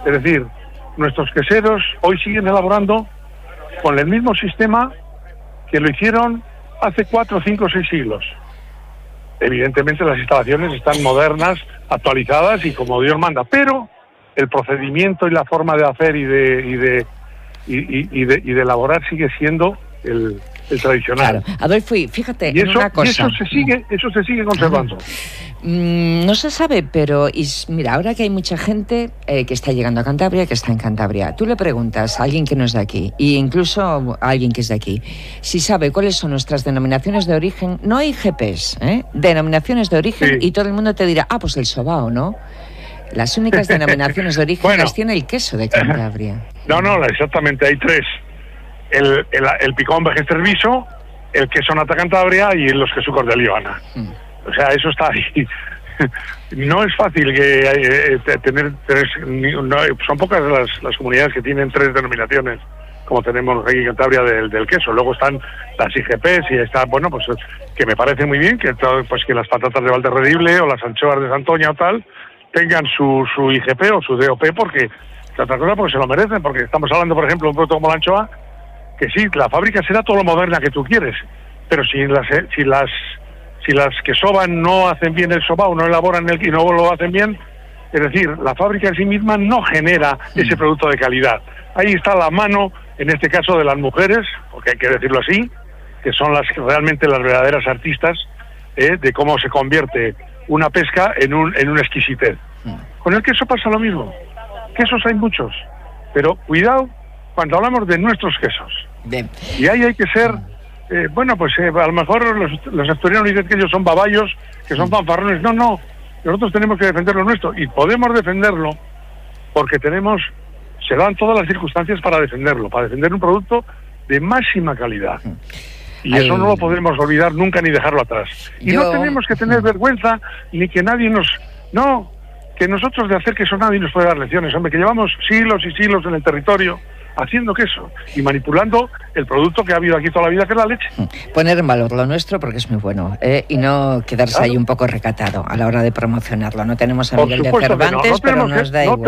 Es decir, nuestros queseros hoy siguen elaborando con el mismo sistema que lo hicieron hace 4, 5, 6 siglos. Evidentemente las instalaciones están modernas, actualizadas y como Dios manda, pero el procedimiento y la forma de hacer y de elaborar sigue siendo el tradicional. Claro. Adolfo, fíjate y eso, en una cosa. Y eso se sigue conservando. No se sabe, pero mira, ahora que hay mucha gente que está llegando a Cantabria, que está en Cantabria, tú le preguntas a alguien que no es de aquí, e incluso a alguien que es de aquí, si sabe cuáles son nuestras denominaciones de origen, no hay IGPs, denominaciones de origen, y todo el mundo te dirá, pues el sobao, ¿no? Las únicas denominaciones de origen las tiene el queso de Cantabria. No, exactamente, hay 3. El picón vegesterviso, el queso nata Cantabria y los quesucos de Líbana. O sea, eso está ahí. No es fácil que tener 3... son pocas las comunidades que tienen 3 denominaciones, como tenemos aquí en Cantabria del queso. Luego están las IGPs y está, bueno, pues que me parece muy bien que las patatas de Valderredible o las anchoas de Santoña o tal tengan su IGP o su DOP, porque otra cosa porque se lo merecen, porque estamos hablando, por ejemplo, de un producto como la anchoa, que sí, la fábrica será todo lo moderna que tú quieres, pero si las que soban no hacen bien el sobao, no elaboran y no lo hacen bien, es decir, la fábrica en sí misma no genera ese producto de calidad. Ahí está la mano, en este caso, de las mujeres, porque hay que decirlo así, que son realmente las verdaderas artistas de cómo se convierte una pesca en una exquisitez. Con el queso pasa lo mismo. Quesos hay muchos, pero cuidado cuando hablamos de nuestros quesos. Bien. Y ahí hay que ser, a lo mejor los asturianos dicen que ellos son babayos, que son fanfarrones. No, nosotros tenemos que defender lo nuestro, y podemos defenderlo porque se dan todas las circunstancias para defenderlo, para defender un producto de máxima calidad. Y eso no lo podremos olvidar nunca ni dejarlo atrás. Y no tenemos que tener vergüenza ni que nadie que nosotros de hacer queso nadie nos puede dar lecciones. Hombre, que llevamos siglos y siglos en el territorio haciendo queso y manipulando el producto que ha habido aquí toda la vida, que es la leche. Poner en valor lo nuestro porque es muy bueno, y no quedarse ahí un poco recatado a la hora de promocionarlo. No tenemos a Miguel de Cervantes, pero nos da igual.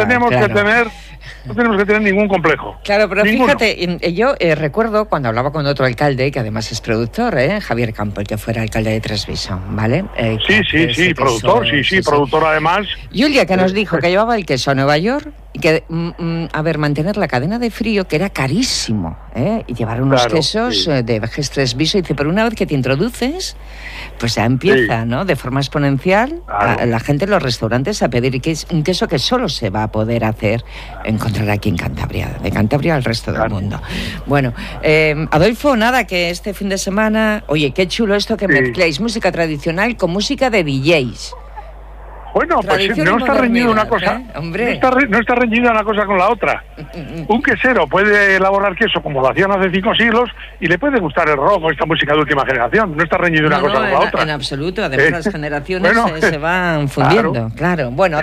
No tenemos que tener ningún complejo. Claro, pero fíjate, yo recuerdo cuando hablaba con otro alcalde, que además es productor, Javier Campo, el que fuera alcalde de Tresviso, ¿vale? Sí, productor, productor además. Y un día que nos dijo que llevaba el queso a Nueva York y que, mantener la cadena de frío, que era carísimo, y llevar unos quesos de Vejes Tresviso, y dice, pero una vez que te introduces, pues ya empieza, ¿no? De forma exponencial, la gente en los restaurantes a pedir un queso que solo se va a poder encontrar aquí en Cantabria, de Cantabria al resto del mundo. Bueno, Adolfo, nada, que este fin de semana, oye, qué chulo esto que mezcláis música tradicional con música de DJs. Bueno, pues no está reñida una cosa, no está reñida una cosa con la otra. Un quesero puede elaborar queso como lo hacían hace 5 siglos y le puede gustar el rock o esta música de última generación. No está reñida una cosa con la otra. En absoluto, además las generaciones se van fundiendo. Claro. Bueno,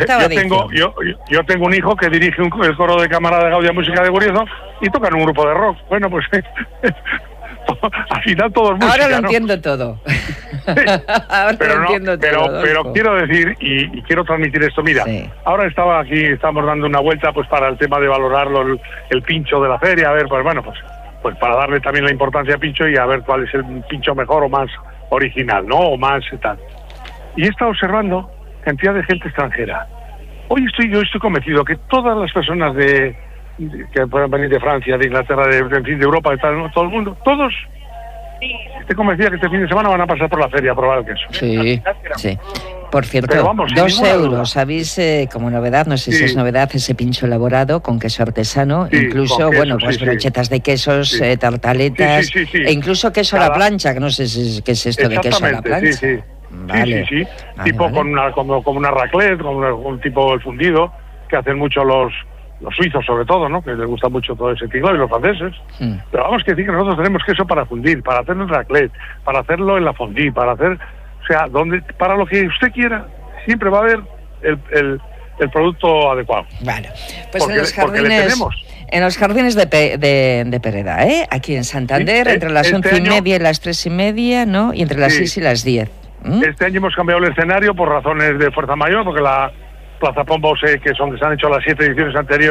yo tengo un hijo que dirige el coro de cámara de Gaudia Música de Guriezo y toca en un grupo de rock. Bueno, pues al final todo es música. Ahora lo entiendo todo. Pero quiero decir y quiero transmitir esto. Mira, ahora estamos dando una vuelta pues para el tema de valorarlo, el pincho de la feria, a ver, pues para darle también la importancia al pincho y a ver cuál es el pincho mejor o más original, ¿no? O más tal. Y he estado observando cantidad de gente extranjera. Yo estoy convencido que todas las personas que puedan venir de Francia, de Inglaterra, de Europa, de todo el mundo, todos, estoy convencido que este fin de semana van a pasar por la feria a probar el queso. Sí. Por cierto, 2 euros, ¿sabéis? Como novedad, no sé si es novedad, ese pincho elaborado con queso artesano, incluso, brochetas de quesos, tartaletas, e incluso queso a la plancha, que no sé qué es esto de queso a la plancha. Vale. Tipo vale. Como una raclette, como un tipo el fundido, que hacen mucho los suizos sobre todo, ¿no? Que les gusta mucho todo ese tinglado, y los franceses. Pero vamos que decir que nosotros tenemos queso para fundir, para hacer el raclette, para hacerlo en la fondue, para hacer, para lo que usted quiera, siempre va a haber el producto adecuado. Bueno, pues en los jardines de Pereda, aquí en Santander, entre las 11:30 y las 3:30, ¿no? Y entre las 6 y las 10. Este año hemos cambiado el escenario por razones de fuerza mayor, porque la Plaza Pombo que se han hecho las 7 ediciones anteriores